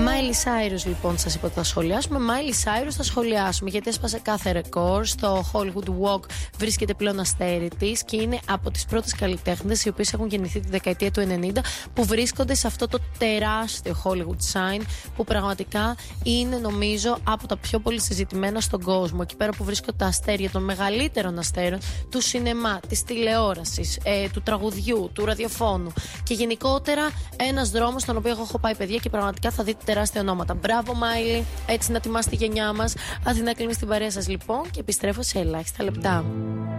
Miley Cyrus, λοιπόν, σας είπα ότι θα σχολιάσουμε. Miley Cyrus θα σχολιάσουμε, γιατί έσπασε κάθε ρεκόρ. Στο Hollywood Walk βρίσκεται πλέον αστέρι της και είναι από τις πρώτες καλλιτέχνες οι οποίες έχουν γεννηθεί τη δεκαετία του 90 που βρίσκονται σε αυτό το τεράστιο Hollywood Sign, που πραγματικά είναι, νομίζω, από τα πιο πολύ συζητημένα στον κόσμο. Εκεί πέρα που βρίσκονται τα αστέρια των μεγαλύτερων αστέρων του σινεμά, της τηλεόρασης, του τραγουδιού, του ραδιοφώνου. Και γενικότερα ένας δρόμος στον οποίο εγώ έχω πάει, παιδιά, και πραγματικά θα δείτε τεράστια ονόματα. Μπράβο, Μάιλι, έτσι να τιμάς τη γενιά μας. Αθηνά, κλείνει στην παρέα σας, λοιπόν, και επιστρέφω σε ελάχιστα λεπτά.